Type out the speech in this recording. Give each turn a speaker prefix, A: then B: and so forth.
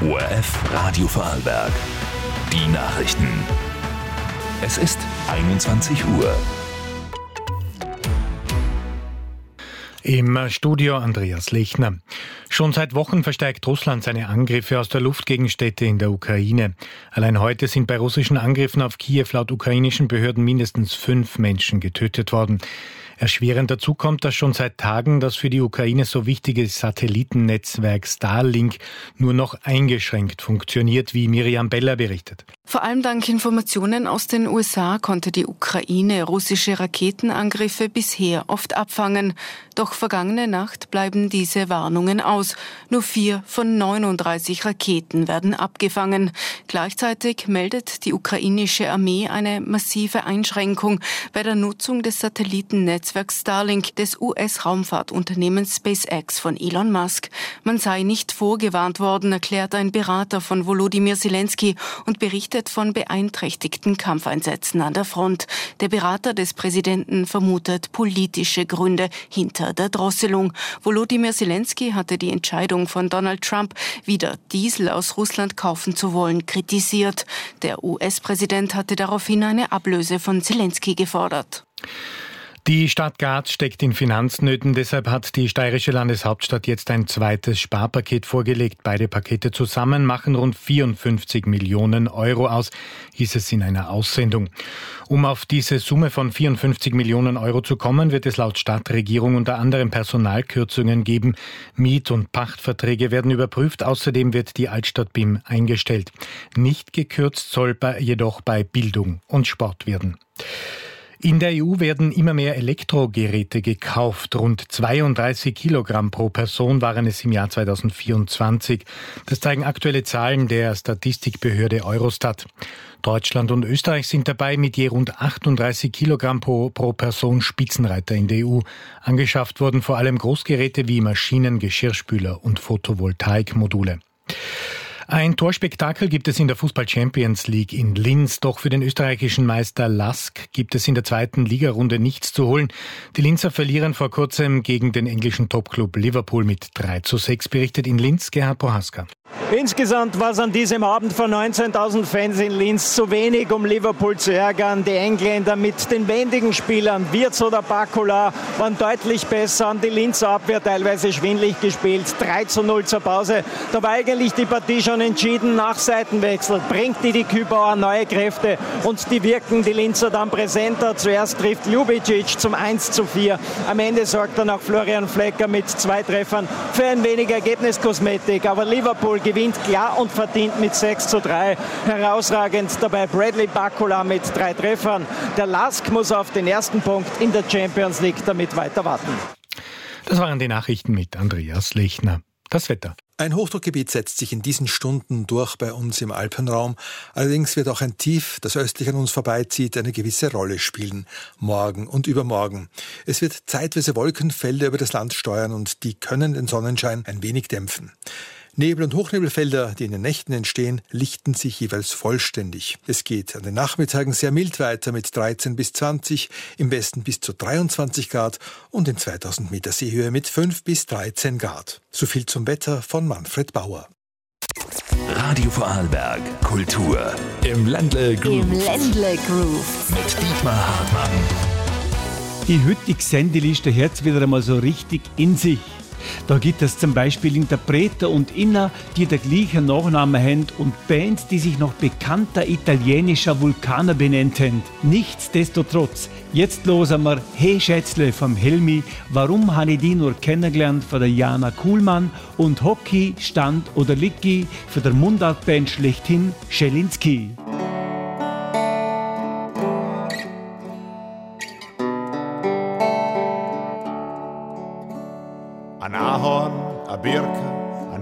A: ORF Radio Vorarlberg. Die Nachrichten. Es ist 21 Uhr.
B: Im Studio Andreas Lechner. Schon seit Wochen verstärkt Russland seine Angriffe aus der Luft gegen Städte in der Ukraine. Allein heute sind bei russischen Angriffen auf Kiew laut ukrainischen Behörden mindestens 5 Menschen getötet worden. Erschwerend dazu kommt, dass schon seit Tagen das für die Ukraine so wichtige Satellitennetzwerk Starlink nur noch eingeschränkt funktioniert, wie Miriam Beller berichtet.
C: Vor allem dank Informationen aus den USA konnte die Ukraine russische Raketenangriffe bisher oft abfangen. Doch vergangene Nacht bleiben diese Warnungen aus. Nur 4 von 39 Raketen werden abgefangen. Gleichzeitig meldet die ukrainische Armee eine massive Einschränkung bei der Nutzung des Satellitennetzwerks Starlink des US-Raumfahrtunternehmens SpaceX von Elon Musk. Man sei nicht vorgewarnt worden, erklärt ein Berater von Volodymyr Zelensky und berichtet von beeinträchtigten Kampfeinsätzen an der Front. Der Berater des Präsidenten vermutet politische Gründe hinter der Drosselung. Volodymyr Zelensky hatte die Entscheidung von Donald Trump, wieder Diesel aus Russland kaufen zu wollen, kritisiert. Der US-Präsident hatte daraufhin eine Ablöse von Zelensky gefordert.
B: Die Stadt Graz steckt in Finanznöten, deshalb hat die steirische Landeshauptstadt jetzt ein zweites Sparpaket vorgelegt. Beide Pakete zusammen machen rund 54 Millionen Euro aus, hieß es in einer Aussendung. Um auf diese Summe von 54 Millionen Euro zu kommen, wird es laut Stadtregierung unter anderem Personalkürzungen geben. Miet- und Pachtverträge werden überprüft. Außerdem wird die Altstadt BIM eingestellt. Nicht gekürzt soll jedoch bei Bildung und Sport werden. In der EU werden immer mehr Elektrogeräte gekauft. Rund 32 Kilogramm pro Person waren es im Jahr 2024. Das zeigen aktuelle Zahlen der Statistikbehörde Eurostat. Deutschland und Österreich sind dabei mit je rund 38 Kilogramm pro Person Spitzenreiter in der EU. Angeschafft wurden vor allem Großgeräte wie Maschinen, Geschirrspüler und Photovoltaikmodule. Ein Torspektakel gibt es in der Fußball-Champions League in Linz. Doch für den österreichischen Meister LASK gibt es in der zweiten Ligarunde nichts zu holen. Die Linzer verlieren vor kurzem gegen den englischen Topclub Liverpool mit 3:6, berichtet in Linz Gerhard Prohaska.
D: Insgesamt war es an diesem Abend von 19.000 Fans in Linz zu wenig, um Liverpool zu ärgern. Die Engländer mit den wendigen Spielern, Wirtz oder Bakula, waren deutlich besser, an die Linzer Abwehr teilweise schwindlig gespielt. 3:0 zur Pause. Da war eigentlich die Partie schon entschieden. Nach Seitenwechsel bringt die Kübauer neue Kräfte und die wirken die Linzer dann präsenter. Zuerst trifft Ljubicic zum 1:4. Am Ende sorgt dann auch Florian Flecker mit 2 Treffern für ein wenig Ergebniskosmetik. Aber Liverpool gewinnt klar und verdient mit 6:3. Herausragend dabei Bradley Bakula mit 3 Treffern. Der LASK muss auf den ersten Punkt in der Champions League damit weiter warten.
B: Das waren die Nachrichten mit Andreas Lechner. Das Wetter.
E: Ein Hochdruckgebiet setzt sich in diesen Stunden durch bei uns im Alpenraum. Allerdings wird auch ein Tief, das östlich an uns vorbeizieht, eine gewisse Rolle spielen. Morgen und übermorgen. Es wird zeitweise Wolkenfelder über das Land steuern und die können den Sonnenschein ein wenig dämpfen. Nebel- und Hochnebelfelder, die in den Nächten entstehen, lichten sich jeweils vollständig. Es geht an den Nachmittagen sehr mild weiter mit 13 bis 20, im Westen bis zu 23 Grad und in 2000 Meter Seehöhe mit 5 bis 13 Grad. So viel zum Wetter von Manfred Bauer.
A: Radio Vorarlberg Kultur im Ländle Groove. Mit Dietmar Hartmann.
F: Die heutige Sendeliste hört wieder einmal so richtig in sich. Da gibt es zum Beispiel Interpreter und Inner, die den gleichen Nachnamen haben und Bands, die sich nach bekannter italienischer Vulkaner benannt haben. Nichtsdestotrotz, jetzt hören wir «Hey Schätzle» vom Helmi, «Warum habe ich die nur kennengelernt» von der Jana Kuhlmann und «Hockey, Stand oder Licky» für der Mundartband schlechthin Schelinski.
G: Ein Ahorn, a Birke